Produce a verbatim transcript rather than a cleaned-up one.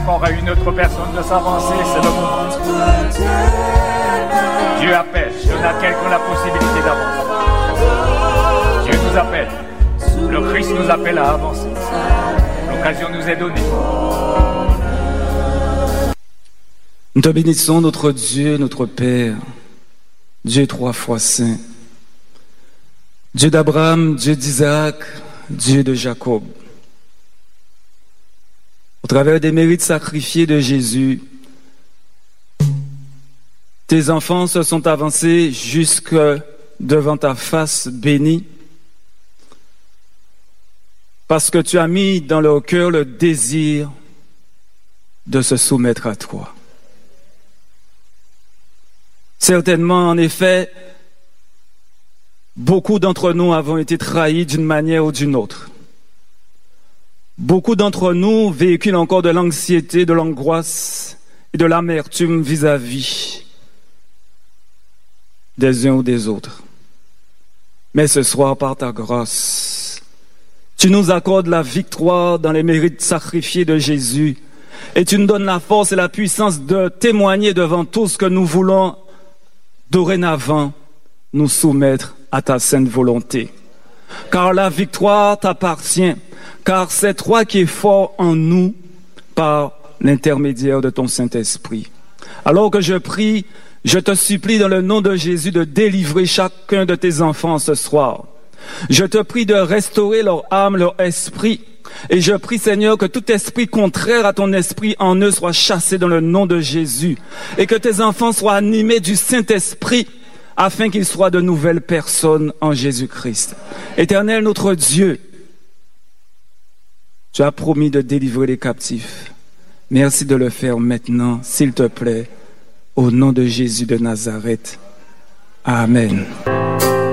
encore à une autre personne de s'avancer, c'est le moment. Dieu appelle, donne à quelqu'un la possibilité d'avancer. Dieu nous appelle, le Christ nous appelle à avancer. L'occasion nous est donnée. Nous te bénissons, notre Dieu, notre Père, Dieu trois fois saint, Dieu d'Abraham, Dieu d'Isaac, Dieu de Jacob. Au travers des mérites sacrifiés de Jésus, tes enfants se sont avancés jusque devant ta face bénie, parce que tu as mis dans leur cœur le désir de se soumettre à toi. Certainement, en effet, beaucoup d'entre nous avons été trahis d'une manière ou d'une autre. Beaucoup d'entre nous véhiculent encore de l'anxiété, de l'angoisse et de l'amertume vis-à-vis des uns ou des autres. Mais ce soir, par ta grâce, tu nous accordes la victoire dans les mérites sacrifiés de Jésus et tu nous donnes la force et la puissance de témoigner devant tous que nous voulons dorénavant nous soumettre à ta sainte volonté. Car la victoire t'appartient, car c'est toi qui es fort en nous par l'intermédiaire de ton Saint-Esprit. Alors que je prie, je te supplie dans le nom de Jésus de délivrer chacun de tes enfants ce soir. Je te prie de restaurer leur âme, leur esprit. Et je prie, Seigneur, que tout esprit contraire à ton esprit en eux soit chassé dans le nom de Jésus. Et que tes enfants soient animés du Saint-Esprit afin qu'ils soient de nouvelles personnes en Jésus-Christ. Éternel, notre Dieu, tu as promis de délivrer les captifs. Merci de le faire maintenant, s'il te plaît, au nom de Jésus de Nazareth. Amen.